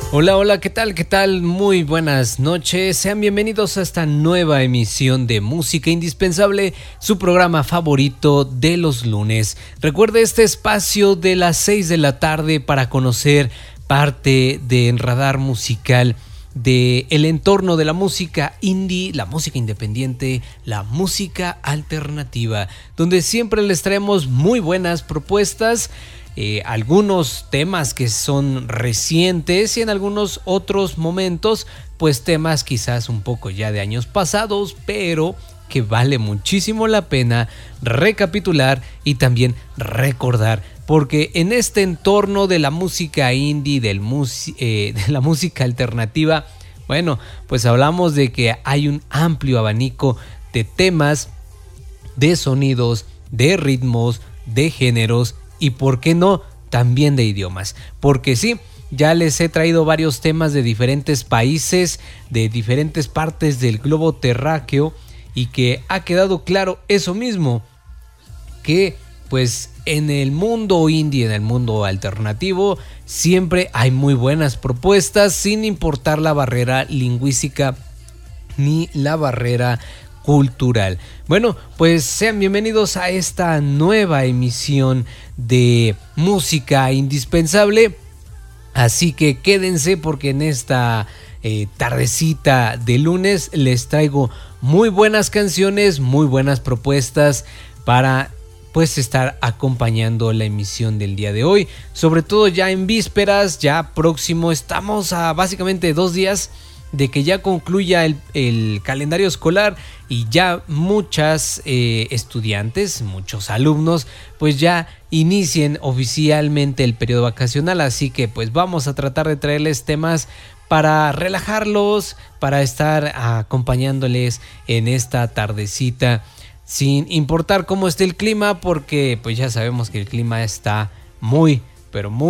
Hola, hola, ¿qué tal? ¿Qué tal? Muy buenas noches. Sean bienvenidos a esta nueva emisión de Música Indispensable, su programa favorito de los lunes. Recuerde este espacio de las 6 de la tarde para conocer parte del radar musical del entorno de la música indie, la música independiente, la música alternativa, donde siempre les traemos muy buenas propuestas. Algunos temas que son recientes y en algunos otros momentos pues temas quizás un poco ya de años pasados, pero que vale muchísimo la pena recapitular y también recordar, porque en este entorno de la música indie, de la música alternativa, bueno, pues hablamos de que hay un amplio abanico de temas, de sonidos, de ritmos, de géneros y por qué no, también de idiomas. Porque sí, ya les he traído varios temas de diferentes países, de diferentes partes del globo terráqueo, y que ha quedado claro eso mismo, que pues en el mundo indie, en el mundo alternativo, siempre hay muy buenas propuestas, sin importar la barrera lingüística ni la barrera cultural. Bueno, pues sean bienvenidos a esta nueva emisión de Música Indispensable. Así que quédense porque en esta tardecita de lunes les traigo muy buenas canciones, muy buenas propuestas para pues estar acompañando la emisión del día de hoy. Sobre todo ya en vísperas, ya próximo, estamos a básicamente 2 días de que ya concluya el calendario escolar y ya muchas estudiantes, muchos alumnos pues ya inicien oficialmente el periodo vacacional, así que pues vamos a tratar de traerles temas para relajarlos, para estar acompañándoles en esta tardecita sin importar cómo esté el clima, porque pues ya sabemos que el clima está muy, pero muy